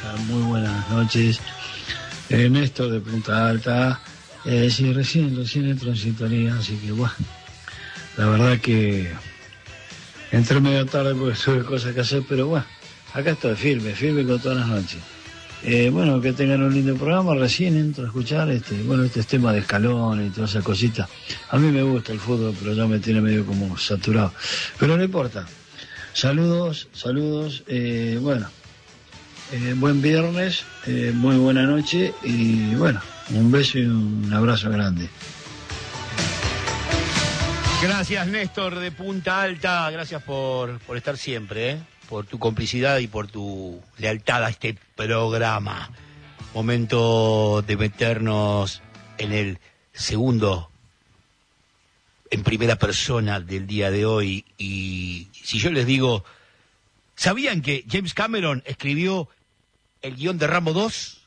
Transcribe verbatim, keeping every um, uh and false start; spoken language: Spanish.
tal? Muy buenas noches. Eh, Néstor de Punta Alta. Eh, sí, recién, recién entro en sintonía, así que bueno, la verdad que entré medio tarde porque tuve cosas que hacer, pero bueno, acá estoy firme, firme con todas las noches. Eh, bueno, que tengan un lindo programa, recién entro a escuchar, este, bueno, este tema de escalón y todas esas cositas. A mí me gusta el fútbol, pero ya me tiene medio como saturado. Pero no importa. Saludos, saludos, eh, bueno, eh, buen viernes, eh, muy buena noche y bueno, un beso y un abrazo grande. Gracias, Néstor de Punta Alta, gracias por, por estar siempre, ¿eh? Por tu complicidad y por tu lealtad a este programa. Momento de meternos en el segundo, en primera persona del día de hoy. Y si yo les digo, ¿sabían que James Cameron escribió el guión de Rambo dos?